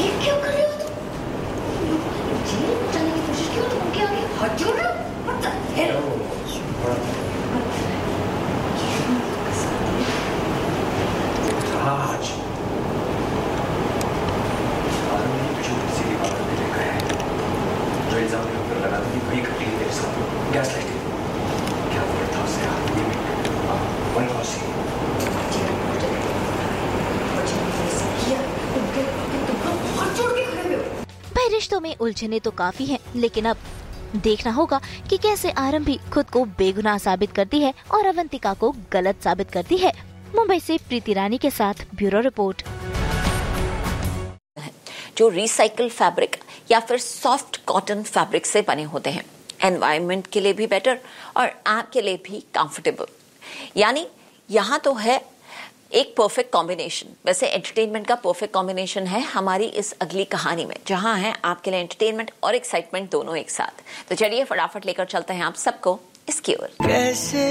ये क्या कर रहे हो तुम? जेल जाने की कोशिश क्यों? तुम क्या आगे हट जाओ ना। What the hell? आज किसी की बात नहीं देखा है जो इल्जाम के ऊपर लगा था कि वही घटी है तेरे साथ गैस लाइटिंग। क्या वर्ड था उससे भाई रिश्तों में उलझने तो काफी हैं, लेकिन अब देखना होगा कि कैसे आरंभी खुद को बेगुनाह साबित करती है और अवंतिका को गलत साबित करती है। मुंबई से प्रीति रानी के साथ ब्यूरो रिपोर्ट। जो रिसाइकल फैब्रिक या फिर सॉफ्ट कॉटन फैब्रिक से बने होते हैं, एनवायरनमेंट के लिए भी बेटर और आपके लिए भी कंफर्टेबल। यानी यहाँ तो है एक परफेक्ट कॉम्बिनेशन। वैसे एंटरटेनमेंट का परफेक्ट कॉम्बिनेशन है हमारी इस अगली कहानी में, जहां है आपके लिए एंटरटेनमेंट और एक्साइटमेंट दोनों एक साथ। तो चलिए फटाफट लेकर चलते हैं आप सबको इसकी ओर।